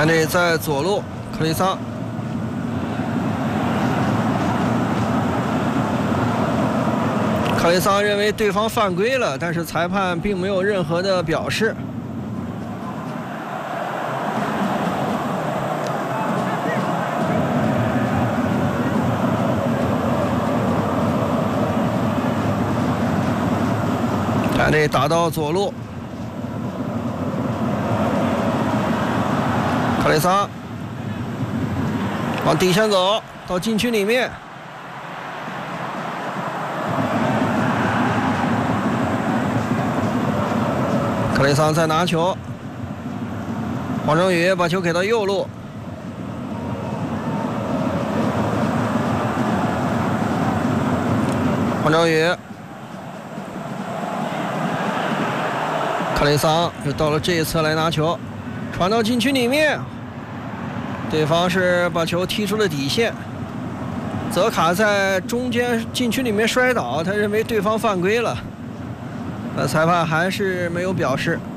看这在左路，克雷桑。克雷桑认为对方犯规了，但是裁判并没有任何的表示。看这打到左路，克雷桑往底线走，到禁区里面。克雷桑再拿球，黄正宇把球给到右路，黄正宇，克雷桑又到了这一侧来拿球，传到禁区里面，对方是把球踢出了底线，泽卡在中间禁区里面摔倒，他认为对方犯规了。裁判还是没有表示。